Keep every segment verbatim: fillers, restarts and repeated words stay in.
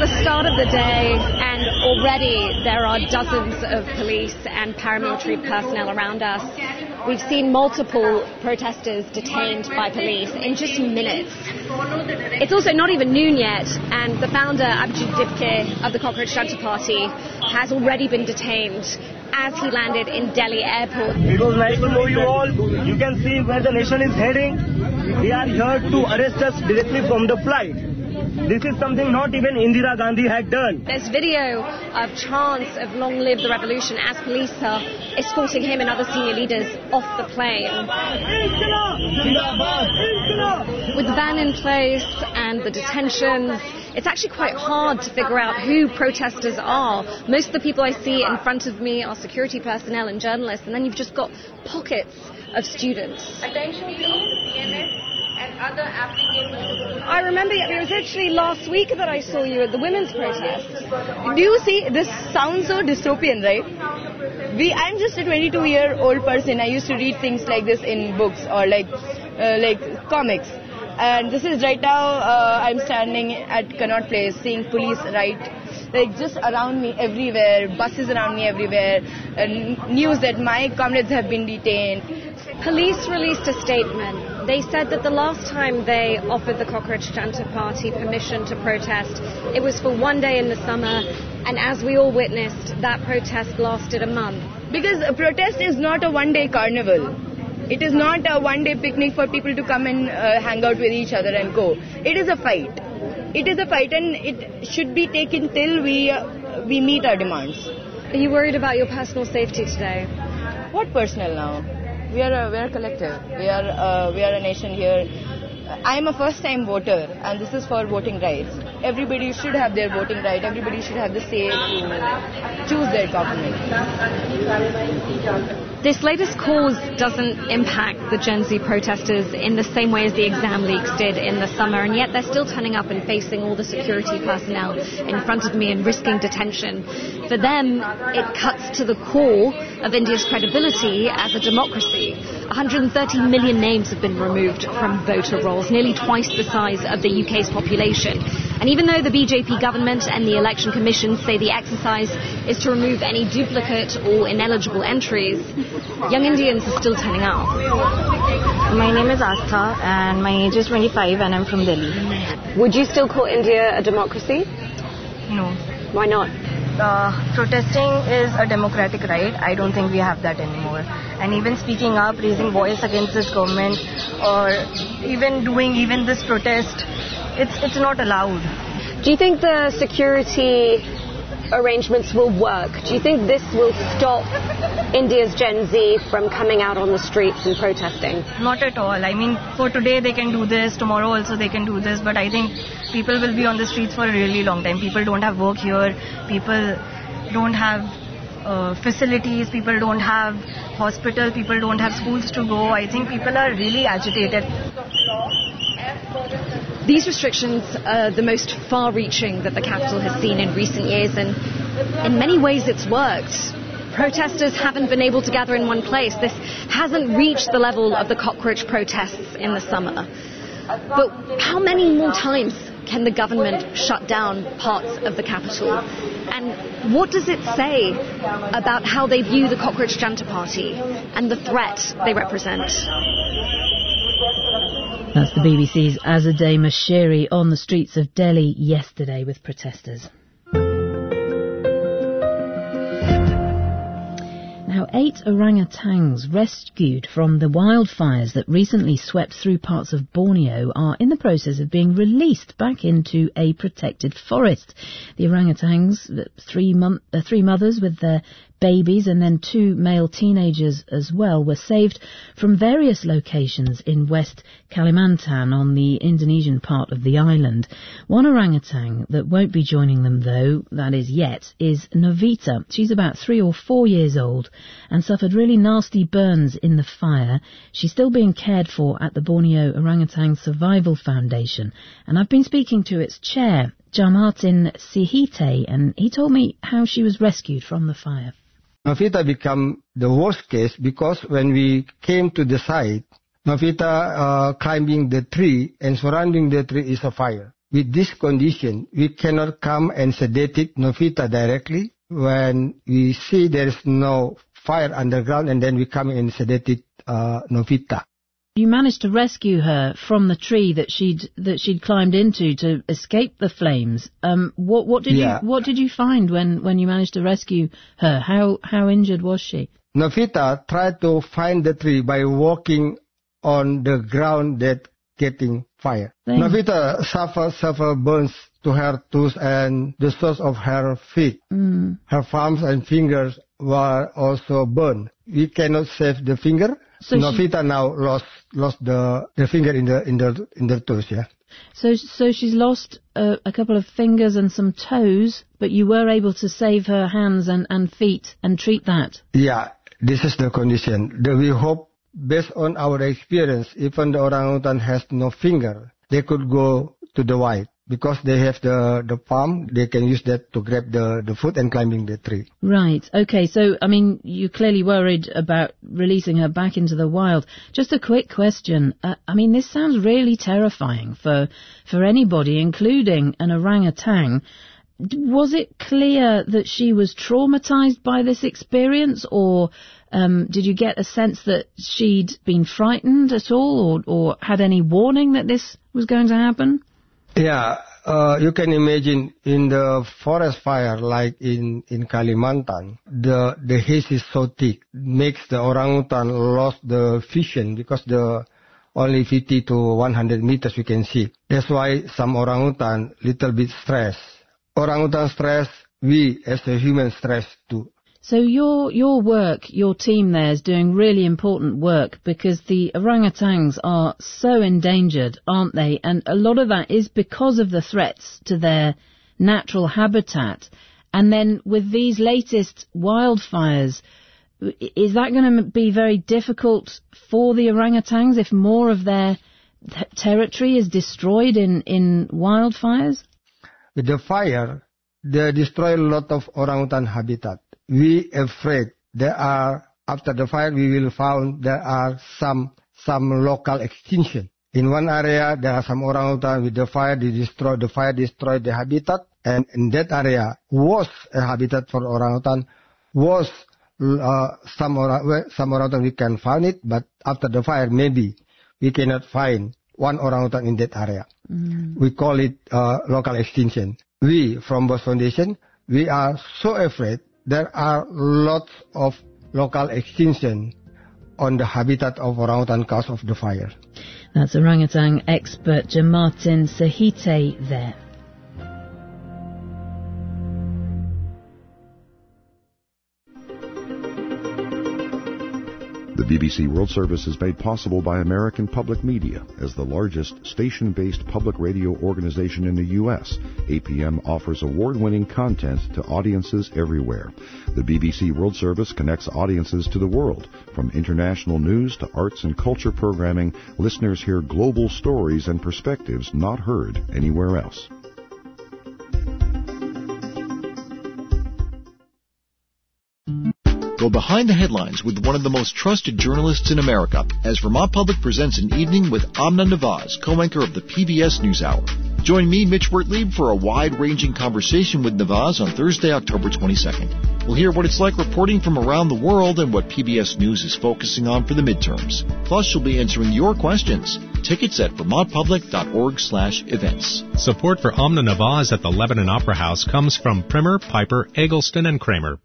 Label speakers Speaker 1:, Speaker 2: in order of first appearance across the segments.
Speaker 1: the start of the day, and already there are dozens of police and paramilitary personnel around us. We've seen multiple protesters detained by police in just minutes. It's also not even noon yet, and the founder, Abhijit Dipke, of the Cockroach Junta Party, has already been detained as he landed in Delhi airport.
Speaker 2: It was nice to know you all. You can see where the nation is heading. They are here to arrest us directly from the flight. This is something not even Indira Gandhi had done.
Speaker 1: There's video of chants of Long Live the Revolution as police are escorting him and other senior leaders off the plane. With the ban in place and the detentions, it's actually quite hard to figure out who protesters are. Most of the people I see in front of me are security personnel and journalists, and then you've just got pockets of students.
Speaker 3: Attention to C M S and other applications.
Speaker 1: I remember it was actually last week that I saw you at the women's protest.
Speaker 4: Do you see, this sounds so dystopian, right? We, I'm just a twenty-two year old person. I used to read things like this in books or like, uh, like comics. And this is right now, uh, I'm standing at Connaught Place, seeing police right, like just around me everywhere, buses around me everywhere, and news that my comrades have been detained.
Speaker 1: Police released a statement. They said that the last time they offered the Cockroach Junta Party permission to protest, it was for one day in the summer, and as we all witnessed, that protest lasted a month.
Speaker 4: Because a protest is not a one-day carnival. It is not a one-day picnic for people to come and uh, hang out with each other and go. It is a fight. It is a fight, and it should be taken till we uh, we meet our demands.
Speaker 1: Are you worried about your personal safety today?
Speaker 4: What personal now? We are a, we are a collective. We are uh, we are a nation here. I am a first-time voter, and this is for voting rights. Everybody should have their voting right. Everybody should have the say to choose their government.
Speaker 1: This latest cause doesn't impact the Gen Z protesters in the same way as the exam leaks did in the summer, and yet they're still turning up and facing all the security personnel in front of me and risking detention. For them, it cuts to the core of India's credibility as a democracy. one hundred thirty million names have been removed from voter rolls, nearly twice the size of the U K's population. And even though the B J P government and the Election Commission say the exercise is to remove any duplicate or ineligible entries, young Indians are still turning out.
Speaker 5: My name is Astha and my age is twenty-five and I'm from Delhi.
Speaker 1: Would you still call India a democracy?
Speaker 5: No.
Speaker 1: Why not?
Speaker 5: Uh, protesting is a democratic right. I don't think we have that anymore. And even speaking up, raising voice against this government, or even doing even this protest, it's it's not allowed.
Speaker 1: Do you think the security arrangements will work? Do you think this will stop India's Gen Z from coming out on the streets and protesting?
Speaker 5: Not at all. I mean, for today they can do this, tomorrow also they can do this, but I think people will be on the streets for a really long time. People don't have work here, people don't have uh, facilities, people don't have hospital, people don't have schools to go. I think people are really agitated.
Speaker 1: These restrictions are the most far-reaching that the capital has seen in recent years, and in many ways it's worked. Protesters haven't been able to gather in one place. This hasn't reached the level of the cockroach protests in the summer. But how many more times can the government shut down parts of the capital? And what does it say about how they view the Cockroach Junta Party and the threat they represent?
Speaker 6: That's the B B C's Azadeh Moshiri on the streets of Delhi yesterday with protesters. Now, eight orangutans rescued from the wildfires that recently swept through parts of Borneo are in the process of being released back into a protected forest. The orangutans, three, mon- uh, three mothers with their babies and then two male teenagers as well, were saved from various locations in West Kalimantan on the Indonesian part of the island. One orangutan that won't be joining them, though, that is yet, is Novita. She's about three or four years old and suffered really nasty burns in the fire. She's still being cared for at the Borneo Orangutan Survival Foundation, and I've been speaking to its chair, Jamartin Sihite, and he told me how she was rescued from the fire.
Speaker 7: Novita became the worst case because when we came to the site, Novita uh, climbing the tree, and surrounding the tree is a fire. with this condition, we cannot come and sedate Nofita directly. When we see there is no fire underground, and then we come and sedate uh, Nofita.
Speaker 6: You managed to rescue her from the tree that she'd that she'd climbed into to escape the flames. Um, what what did
Speaker 7: yeah.
Speaker 6: you what did you find when, when you managed to rescue her? How how injured was she?
Speaker 7: Nofita tried to find the tree by walking on the ground that getting fire. Thanks. Nofita suffered several burns to her toes and the soles of her feet. Mm. Her palms and fingers were also burned. We cannot save the finger. So Nofita she, now lost lost the, the finger in the in the in the toes. Yeah.
Speaker 6: So so she's lost uh, a couple of fingers and some toes, but you were able to save her hands and, and feet and treat that.
Speaker 7: Yeah, this is the condition. The, we hope, based on our experience, even the orangutan has no finger, they could go to the white. Because they have the, the palm, they can use that to grab the, the food and climbing the tree.
Speaker 6: Right. Okay. So, I mean, you're clearly worried about releasing her back into the wild. Just a quick question. Uh, I mean, this sounds really terrifying for for anybody, including an orangutan. Was it clear that she was traumatized by this experience, or um, did you get a sense that she'd been frightened at all, or, or had any warning that this was going to happen?
Speaker 7: Yeah, uh, you can imagine in the forest fire, like in, in Kalimantan, the, the haze is so thick, makes the orangutan lost the vision because the only fifty to one hundred meters we can see. That's why some orangutan little bit stressed. Orangutan stress, we as a human stress too.
Speaker 6: So your your work, your team there is doing really important work because the orangutans are so endangered, aren't they? And a lot of that is because of the threats to their natural habitat. And then with these latest wildfires, is that going to be very difficult for the orangutans if more of their t- territory is destroyed in, in wildfires?
Speaker 7: With the fire, they destroy a lot of orangutan habitat. We afraid there are, after the fire, we will found there are some some local extinction. In one area, there are some orangutan with the fire, they destroy, the fire destroyed the habitat, and in that area was a habitat for orangutan, was uh, some, orang, some orangutan we can find it, but after the fire, maybe we cannot find one orangutan in that area. Mm. We call it uh, local extinction. We, from Boss Foundation, we are so afraid there are lots of local extinction on the habitat of orangutan cause of the fire.
Speaker 6: That's orangutan expert Jamartin Sahite there.
Speaker 8: The B B C World Service is made possible by American Public Media. As the largest station-based public radio organization in the U S, A P M offers award-winning content to audiences everywhere. The B B C World Service connects audiences to the world. From international news to arts and culture programming, listeners hear global stories and perspectives not heard anywhere else.
Speaker 9: Go behind the headlines with one of the most trusted journalists in America as Vermont Public presents an evening with Amna Nawaz, co-anchor of the P B S NewsHour. Join me, Mitch Wertlieb, for a wide-ranging conversation with Nawaz on Thursday, October twenty-second. We'll hear what it's like reporting from around the world and what P B S News is focusing on for the midterms. Plus, she'll be answering your questions. Tickets at vermontpublic.org slash events.
Speaker 10: Support for Amna Nawaz at the Lebanon Opera House comes from Primer, Piper, Eggleston, and Kramer.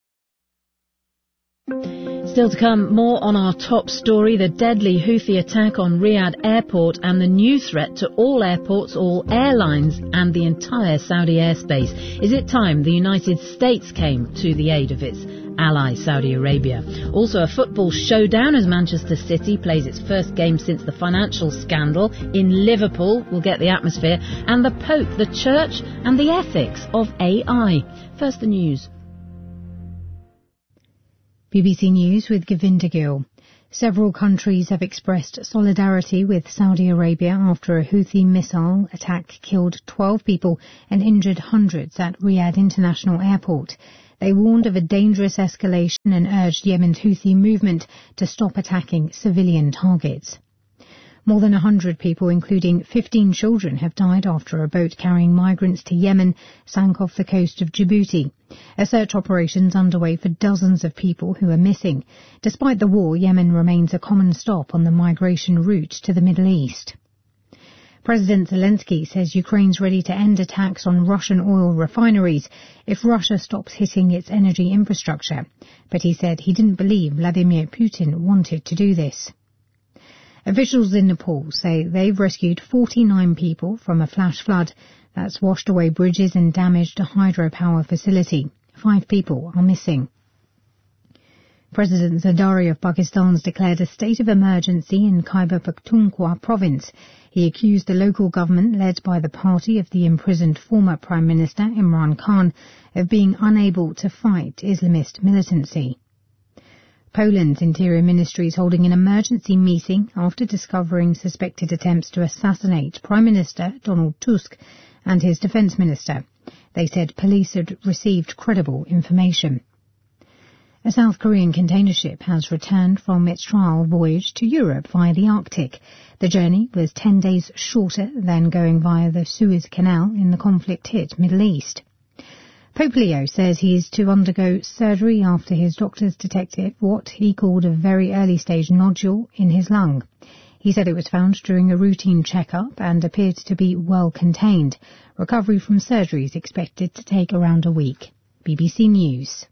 Speaker 6: Still to come, more on our top story, the deadly Houthi attack on Riyadh Airport and the new threat to all airports, all airlines and the entire Saudi airspace. Is it time the United States came to the aid of its ally Saudi Arabia? Also a football showdown as Manchester City plays its first game since the financial scandal in Liverpool. We'll get the atmosphere. And the Pope, the Church and the ethics of A I. First the news.
Speaker 11: B B C News with Govinda Gill. Several countries have expressed solidarity with Saudi Arabia after a Houthi missile attack killed twelve people and injured hundreds at Riyadh International Airport. They warned of a dangerous escalation and urged Yemen's Houthi movement to stop attacking civilian targets. More than one hundred people, including fifteen children, have died after a boat carrying migrants to Yemen sank off the coast of Djibouti. A search operation is underway for dozens of people who are missing. Despite the war, Yemen remains a common stop on the migration route to the Middle East. President Zelensky says Ukraine's ready to end attacks on Russian oil refineries if Russia stops hitting its energy infrastructure. But he said he didn't believe Vladimir Putin wanted to do this. Officials in Nepal say they've rescued forty-nine people from a flash flood that's washed away bridges and damaged a hydropower facility. Five people are missing. President Zardari of Pakistan has declared a state of emergency in Khyber Pakhtunkhwa province. He accused the local government, led by the party of the imprisoned former Prime Minister Imran Khan, of being unable to fight Islamist militancy. Poland's Interior Ministry is holding an emergency meeting after discovering suspected attempts to assassinate Prime Minister Donald Tusk and his defence minister. They said police had received credible information. A South Korean container ship has returned from its trial voyage to Europe via the Arctic. The journey was ten days shorter than going via the Suez Canal in the conflict-hit Middle East. Pope Leo says he is to undergo surgery after his doctors detected what he called a very early-stage nodule in his lung. He said it was found during a routine checkup and appeared to be well contained. Recovery from surgery is expected to take around a week. B B C News.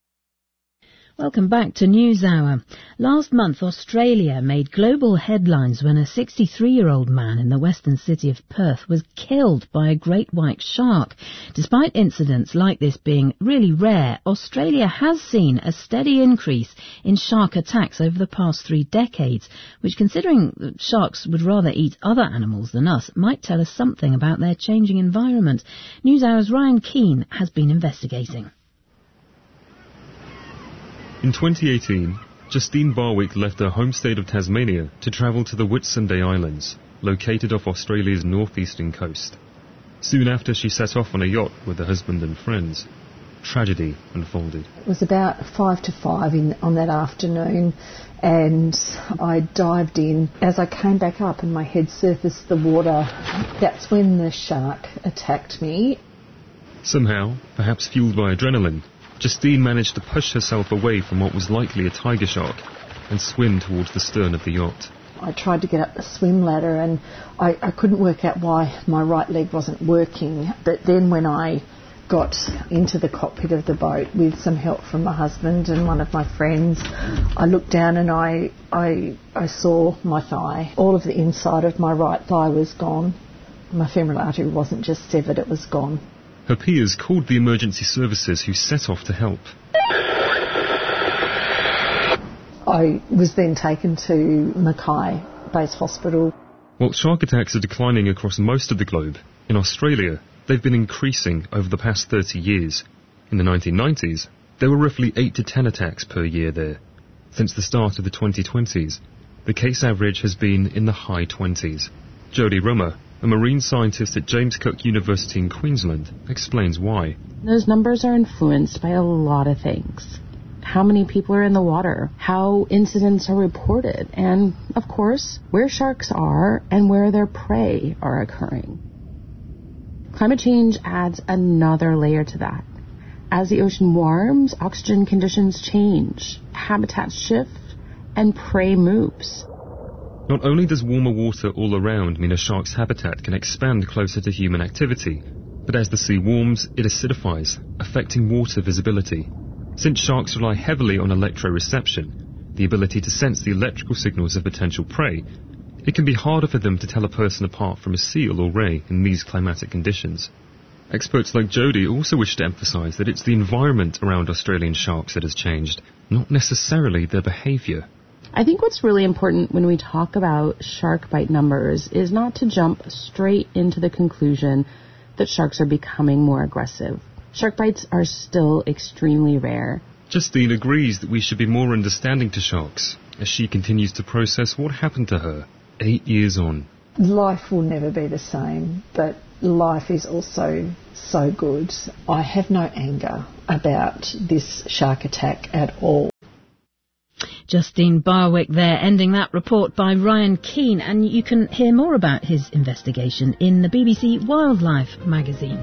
Speaker 6: Welcome back to NewsHour. Last month, Australia made global headlines when a sixty-three-year-old man in the western city of Perth was killed by a great white shark. Despite incidents like this being really rare, Australia has seen a steady increase in shark attacks over the past three decades, which, considering that sharks would rather eat other animals than us, might tell us something about their changing environment. NewsHour's Ryan Keane has been investigating.
Speaker 12: In twenty eighteen, Justine Barwick left her home state of Tasmania to travel to the Whitsunday Islands, located off Australia's northeastern coast. Soon after, she set off on a yacht with her husband and friends. Tragedy unfolded.
Speaker 13: It was about five to five in, on that afternoon, and I dived in. As I came back up and my head surfaced the water, that's when the shark attacked me.
Speaker 12: Somehow, perhaps fueled by adrenaline, Justine managed to push herself away from what was likely a tiger shark and swim towards the stern of the yacht.
Speaker 13: I tried to get up the swim ladder and I, I couldn't work out why my right leg wasn't working. But then when I got into the cockpit of the boat with some help from my husband and one of my friends, I looked down and I, I, I saw my thigh. All of the inside of my right thigh was gone. My femoral artery wasn't just severed, it was gone.
Speaker 12: Her peers called the emergency services, who set off to help.
Speaker 13: I was then taken to Mackay Base Hospital.
Speaker 12: While shark attacks are declining across most of the globe, in Australia they've been increasing over the past thirty years. In the nineteen nineties, there were roughly eight to ten attacks per year there. Since the start of the twenty twenties, the case average has been in the high twenties. Jodie Rummer, a marine scientist at James Cook University in Queensland, explains why.
Speaker 14: Those numbers are influenced by a lot of things. How many people are in the water, how incidents are reported, and, of course, where sharks are and where their prey are occurring. Climate change adds another layer to that. As the ocean warms, oxygen conditions change, habitats shift, and prey moves.
Speaker 12: Not only does warmer water all around mean a shark's habitat can expand closer to human activity, but as the sea warms, it acidifies, affecting water visibility. Since sharks rely heavily on electroreception, the ability to sense the electrical signals of potential prey, it can be harder for them to tell a person apart from a seal or ray in these climatic conditions. Experts like Jodie also wish to emphasise that it's the environment around Australian sharks that has changed, not necessarily their behaviour.
Speaker 14: I think what's really important when we talk about shark bite numbers is not to jump straight into the conclusion that sharks are becoming more aggressive. Shark bites are still extremely rare.
Speaker 12: Justine agrees that we should be more understanding to sharks as she continues to process what happened to her eight years on.
Speaker 13: Life will never be the same, but life is also so good. I have no anger about this shark attack at all.
Speaker 6: Justine Barwick there, ending that report by Ryan Keane. And you can hear more about his investigation in the B B C Wildlife magazine.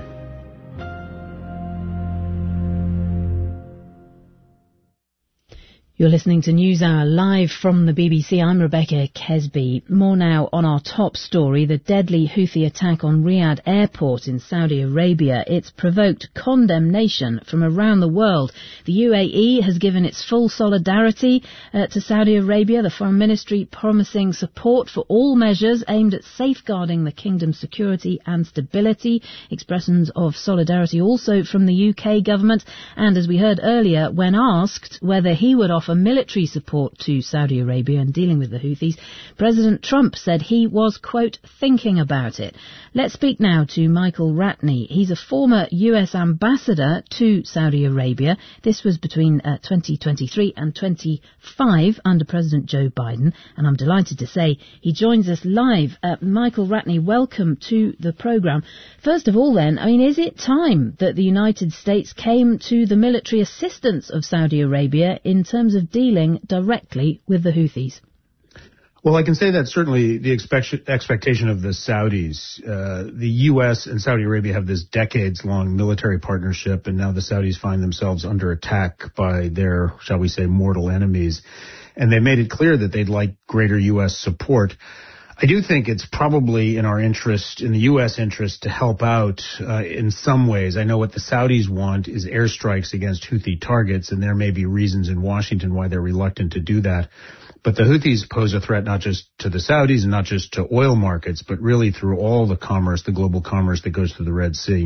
Speaker 6: You're listening to NewsHour live from the B B C. I'm Rebecca Kesby. More now on our top story, the deadly Houthi attack on Riyadh Airport in Saudi Arabia. It's provoked condemnation from around the world. The U A E has given its full solidarity uh, to Saudi Arabia, the Foreign Ministry promising support for all measures aimed at safeguarding the kingdom's security and stability. Expressions of solidarity also from the U K government. And as we heard earlier, when asked whether he would offer military support to Saudi Arabia in dealing with the Houthis, President Trump said he was, quote, thinking about it. Let's speak now to Michael Ratney. He's a former U S ambassador to Saudi Arabia. This was between uh, twenty twenty-three and twenty-five under President Joe Biden, and I'm delighted to say he joins us live. Uh, Michael Ratney, welcome to the programme. First of all then, I mean, is it time that the United States came to the military assistance of Saudi Arabia in terms of dealing directly with the Houthis?
Speaker 15: Well, I can say that certainly the expect- expectation of the Saudis, uh, the U S and Saudi Arabia have this decades-long military partnership, and now the Saudis find themselves under attack by their, shall we say, mortal enemies. And they made it clear that they'd like greater U S support. I do think it's probably in our interest, in the U S interest, to help out uh, in some ways. I know what the Saudis want is airstrikes against Houthi targets, and there may be reasons in Washington why they're reluctant to do that. But the Houthis pose a threat not just to the Saudis and not just to oil markets, but really through all the commerce, the global commerce that goes through the Red Sea.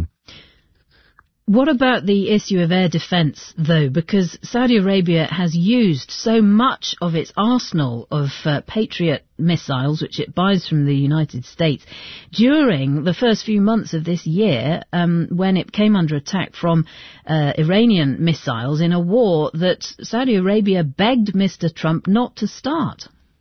Speaker 6: What about the issue of air defence, though? Because Saudi Arabia has used so much of its arsenal of uh, Patriot missiles, which it buys from the United States, during the first few months of this year, um, when it came under attack from uh, Iranian missiles in a war that Saudi Arabia begged Mister Trump not to start.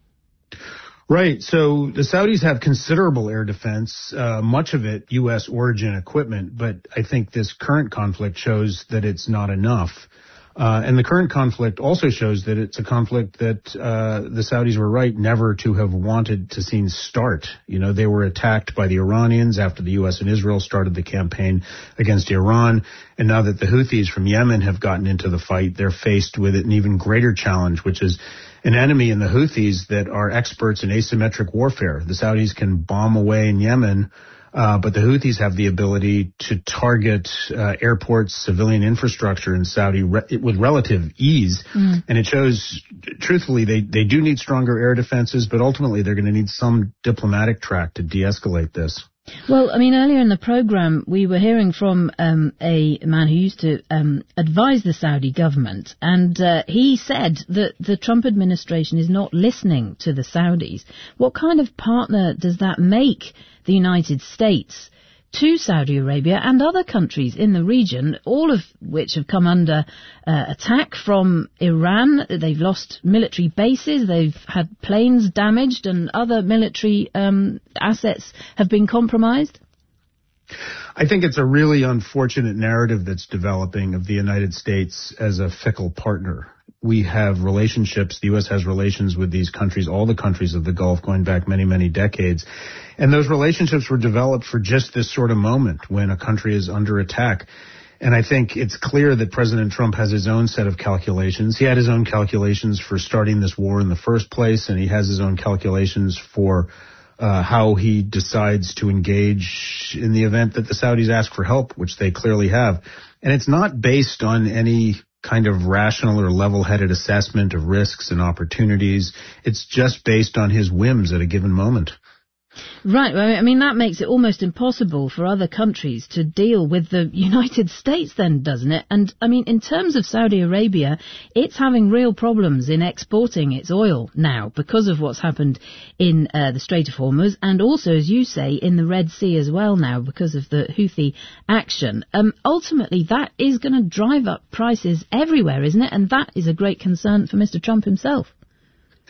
Speaker 15: Right. So the Saudis have considerable air defense, uh, much of it U S origin equipment, but I think this current conflict shows that it's not enough. Uh, and the current conflict also shows that it's a conflict that uh, the Saudis were right never to have wanted to see start. You know, they were attacked by the Iranians after the U S and Israel started the campaign against Iran. And now that the Houthis from Yemen have gotten into the fight, they're faced with an even greater challenge, which is an enemy in the Houthis that are experts in asymmetric warfare. The Saudis can bomb away in Yemen, uh, but the Houthis have the ability to target uh, airports, civilian infrastructure in Saudi re- with relative ease. Mm. And it shows, truthfully, they, they do need stronger air defenses, but ultimately they're going to need some diplomatic track to de-escalate this.
Speaker 6: Well, I mean, earlier in the programme, we were hearing from um, a man who used to um, advise the Saudi government, and uh, he said that the Trump administration is not listening to the Saudis. What kind of partner does that make the United States to Saudi Arabia and other countries in the region, all of which have come under uh, attack from Iran? They've lost military bases, they've had planes damaged, and other military um, assets have been compromised?
Speaker 15: I think it's a really unfortunate narrative that's developing of the United States as a fickle partner. We have relationships, the U S has relations with these countries, all the countries of the Gulf going back many, many decades. And those relationships were developed for just this sort of moment when a country is under attack. And I think it's clear that President Trump has his own set of calculations. He had his own calculations for starting this war in the first place, and he has his own calculations for uh, how he decides to engage in the event that the Saudis ask for help, which they clearly have. And it's not based on any kind of rational or level-headed assessment of risks and opportunities. It's just based on his whims at a given moment.
Speaker 6: Right. I mean, that makes it almost impossible for other countries to deal with the United States then, doesn't it? And, I mean, in terms of Saudi Arabia, it's having real problems in exporting its oil now because of what's happened in uh, the Strait of Hormuz, and also, as you say, in the Red Sea as well now because of the Houthi action. Um, ultimately, that is going to drive up prices everywhere, isn't it? And that is a great concern for Mister Trump himself.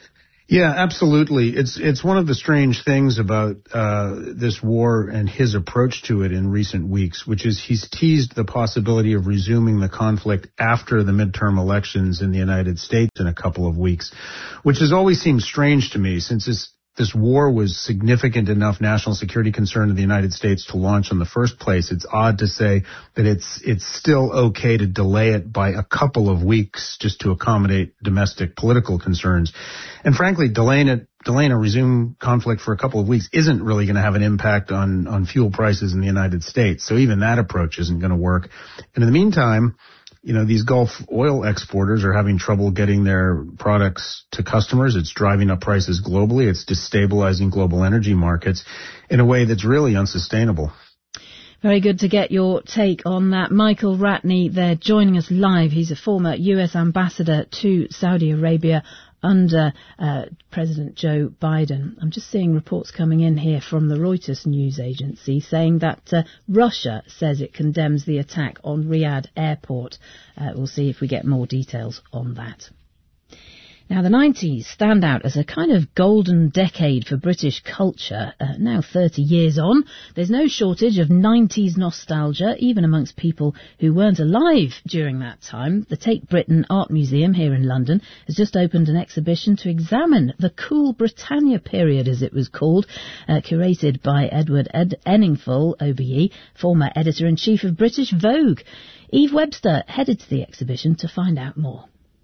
Speaker 15: Yeah, absolutely. It's it's one of the strange things about uh, this war and his approach to it in recent weeks, which is he's teased the possibility of resuming the conflict after the midterm elections in the United States in a couple of weeks, which has always seemed strange to me since this, this war was significant enough national security concern in the United States to launch in the first place. It's odd to say that it's it's still okay to delay it by a couple of weeks just to accommodate domestic political concerns. And frankly, delaying it, delaying a resume conflict for a couple of weeks isn't really going to have an impact on, on fuel prices in the United States. So even that approach isn't going to work. And in the meantime, you know, these Gulf oil exporters are having trouble getting their products to customers. It's driving up prices globally. It's destabilizing global energy markets in a way that's really unsustainable.
Speaker 6: Very good to get your take on that. Michael Ratney there joining us live. He's a former U S ambassador to Saudi Arabia under uh, President Joe Biden. I'm just seeing reports coming in here from the Reuters news agency saying that uh, Russia says it condemns the attack on Riyadh airport. Uh, we'll see if we get more details on that. Now, the nineties stand out as a kind of golden decade for British culture. Uh, now thirty years on, there's no shortage of nineties nostalgia, even amongst people who weren't alive during that time. The Tate Britain Art Museum here in London has just opened an exhibition to examine the Cool Britannia period, as it was called, uh, curated by Edward Ed- Enningful, O B E, former editor-in-chief of British Vogue. Eve Webster headed to the exhibition to find out more.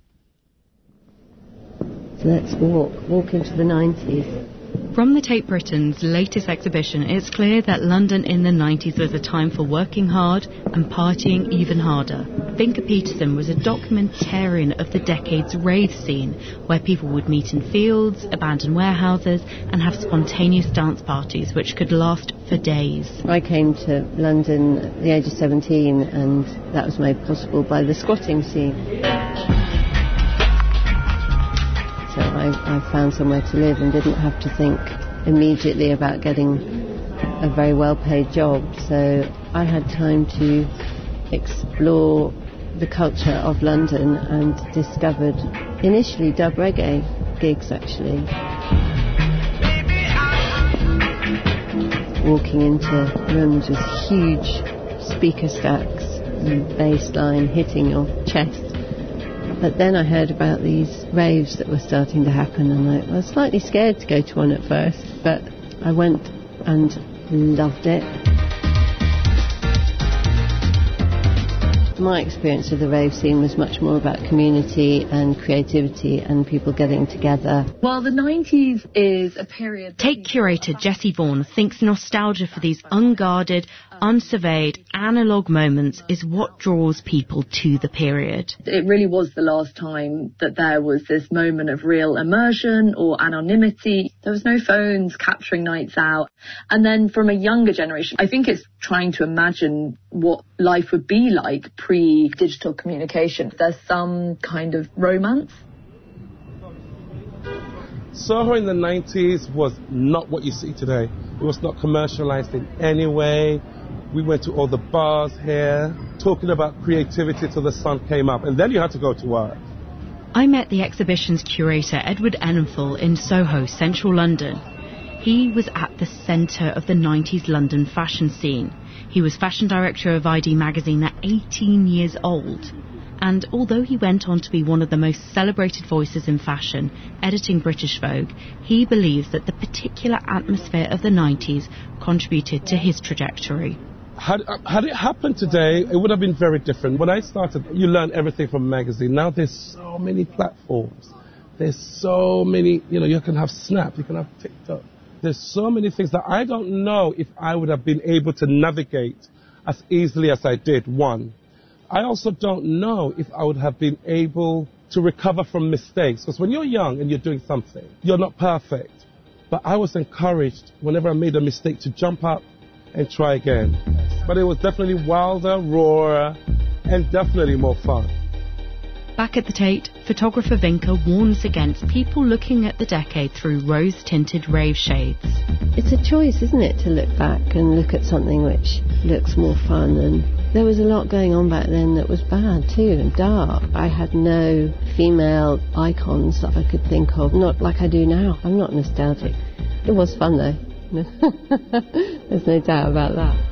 Speaker 16: Let's walk, walk into the nineties.
Speaker 17: From the Tate Britain's latest exhibition, it's clear that London in the nineties was a time for working hard and partying even harder. Vinker Peterson was a documentarian of the decade's rave scene, where people would meet in fields, abandoned warehouses, and have spontaneous dance parties which could last for days.
Speaker 16: I came to London at the age of seventeen, and that was made possible by the squatting scene. So I, I found somewhere to live and didn't have to think immediately about getting a very well-paid job. So I had time to explore the culture of London and discovered initially dub reggae gigs, actually. Walking into rooms with huge speaker stacks and bass line hitting your chest. But then I heard about these raves that were starting to happen, and I was slightly scared to go to one at first, but I went and loved it. My experience of the rave scene was much more about community and creativity and people getting together.
Speaker 17: Well, the nineties is a period... Tate curator Jessie Vaughan thinks nostalgia for these unguarded, unsurveyed, analogue moments is what draws people to the period.
Speaker 18: It really was the last time that there was this moment of real immersion or anonymity. There was no phones capturing nights out. And then from a younger generation, I think it's trying to imagine what life would be like pre-digital communication. There's some kind of romance.
Speaker 19: Soho in the nineties was not what you see today. It was not commercialized in any way. We went to all the bars here, talking about creativity till the sun came up, and then you had to go to work.
Speaker 17: I met the exhibition's curator, Edward Enningful, in Soho, central London. He was at the centre of the nineties London fashion scene. He was fashion director of I D magazine at eighteen years old. And although he went on to be one of the most celebrated voices in fashion, editing British Vogue, he believes that the particular atmosphere of the nineties contributed to his trajectory.
Speaker 19: Had, had it happened today, it would have been very different. When I started, you learn everything from a magazine. Now there's so many platforms. There's so many, you know, you can have Snap, you can have TikTok. There's so many things that I don't know if I would have been able to navigate as easily as I did, one. I also don't know if I would have been able to recover from mistakes. Because when you're young and you're doing something, you're not perfect. But I was encouraged whenever I made a mistake to jump up and try again. But it was definitely wilder, rawer, and definitely more fun.
Speaker 17: Back at the Tate, photographer Vinker warns against people looking at the decade through rose-tinted rave shades.
Speaker 16: It's a choice, isn't it, to look back and look at something which looks more fun and There was a lot going on back then that was bad too and dark. I had no female icons that I could think of, not like I do now. I'm not nostalgic. It was fun though. There's no doubt about that.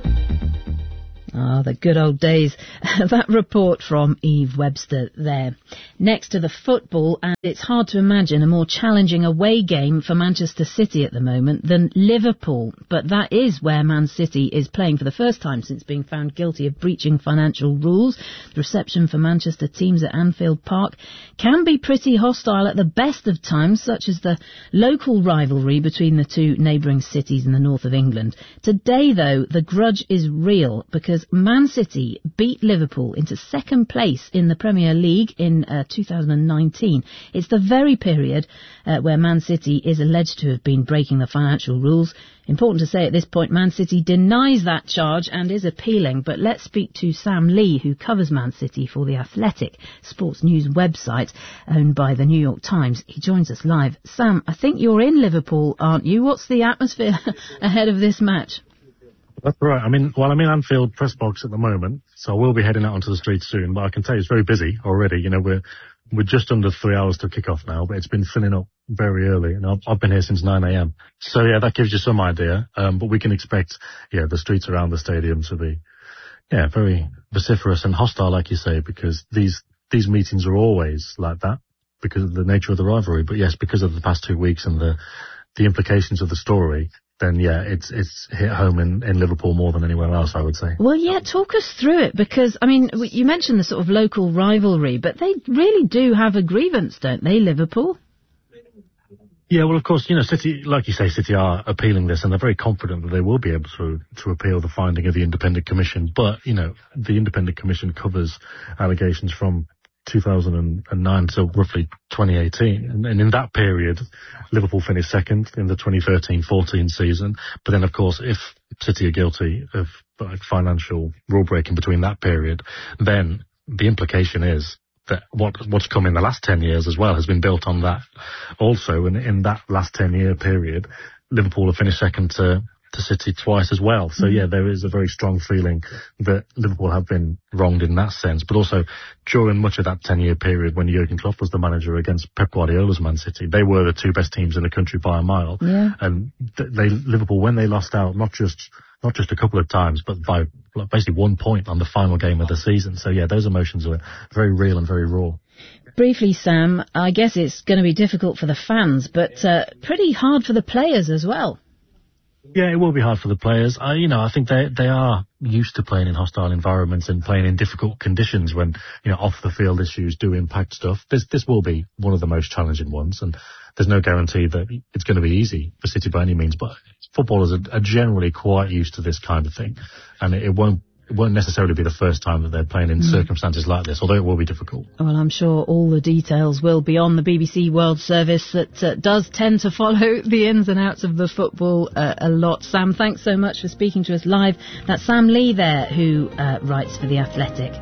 Speaker 6: Ah, the good old days. That report from Eve Webster there. Next to the football, and it's hard to imagine a more challenging away game for Manchester City at the moment than Liverpool. But that is where Man City is playing for the first time since being found guilty of breaching financial rules. The reception for Manchester teams at Anfield Park can be pretty hostile at the best of times, such as the local rivalry between the two neighbouring cities in the north of England. Today, though, the grudge is real because Man City beat Liverpool into second place in the Premier League in uh, two thousand nineteen. It's the very period uh, where Man City is alleged to have been breaking the financial rules. Important to say at this point, Man City denies that charge and is appealing. But let's speak to Sam Lee, who covers Man City for The Athletic, sports news website owned by the New York Times. He joins us live. Sam, I think you're in Liverpool, aren't you? What's the atmosphere ahead of this match?
Speaker 20: That's right. I mean, well, I'm in Anfield press box at the moment, so I will be heading out onto the streets soon. But I can tell you it's very busy already. You know, we're we're just under three hours to kick off now, but it's been filling up very early, and I've, I've been here since nine a.m. So yeah, that gives you some idea. Um, but we can expect, yeah, the streets around the stadium to be, yeah, very vociferous and hostile, like you say, because these these meetings are always like that because of the nature of the rivalry. But yes, because of the past two weeks and the the implications of the story, then yeah, it's it's hit home in, in Liverpool more than anywhere else, I would say.
Speaker 6: Well, yeah, talk us through it, because, I mean, you mentioned the sort of local rivalry, but they really do have a grievance, don't they, Liverpool?
Speaker 20: Yeah, well, of course, you know, City, like you say, City are appealing this, and they're very confident that they will be able to to appeal the finding of the Independent Commission. But, you know, the Independent Commission covers allegations from two thousand nine to roughly twenty eighteen. And, and in that period, Liverpool finished second in the twenty thirteen fourteen season. But then, of course, if City are guilty of like, financial rule breaking between that period, then the implication is that what, what's come in the last ten years as well has been built on that also. And in that last ten year period, Liverpool have finished second to to City twice as well. So yeah, there is a very strong feeling that Liverpool have been wronged in that sense. But also during much of that ten year period when Jurgen Klopp was the manager against Pep Guardiola's Man City, they were the two best teams in the country by a mile.
Speaker 6: Yeah.
Speaker 20: And they, Liverpool, when they lost out, not just, not just a couple of times, but by basically one point on the final game of the season. So yeah, those emotions are very real and very raw.
Speaker 6: Briefly, Sam, I guess it's going to be difficult for the fans, but uh, pretty hard for the players as well.
Speaker 20: Yeah, it will be hard for the players. I, you know, I think they they are used to playing in hostile environments and playing in difficult conditions when, you know, off the field issues do impact stuff. This this will be one of the most challenging ones, and there's no guarantee that it's going to be easy for City by any means. But footballers are, are generally quite used to this kind of thing, and it, it won't. It won't necessarily be the first time that they're playing in mm. circumstances like this, although it will be difficult.
Speaker 6: Well, I'm sure all the details will be on the B B C World Service that uh, does tend to follow the ins and outs of the football uh, a lot. Sam, thanks so much for speaking to us live. That's Sam Lee there, who uh, writes for The Athletic.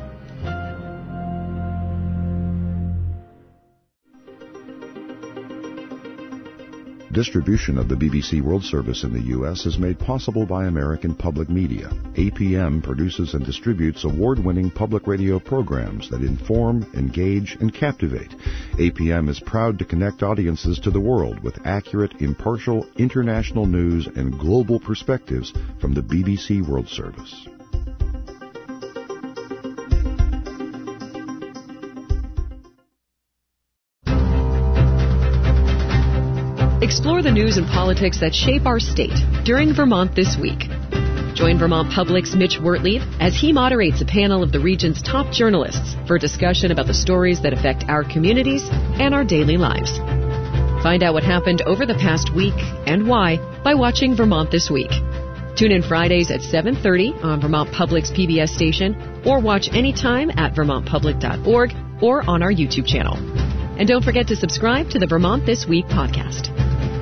Speaker 8: Distribution of the B B C World Service in the U S is made possible by American Public Media. A P M produces and distributes award-winning public radio programs that inform, engage, and captivate. A P M is proud to connect audiences to the world with accurate, impartial, international news and global perspectives from the B B C World Service.
Speaker 21: Explore the news and politics that shape our state during Vermont This Week. Join Vermont Public's Mitch Wertlieb as he moderates a panel of the region's top journalists for a discussion about the stories that affect our communities and our daily lives. Find out what happened over the past week and why by watching Vermont This Week. Tune in Fridays at seven thirty on Vermont Public's P B S station, or watch anytime at vermont public dot org or on our YouTube channel. And don't forget to subscribe to the Vermont This Week podcast.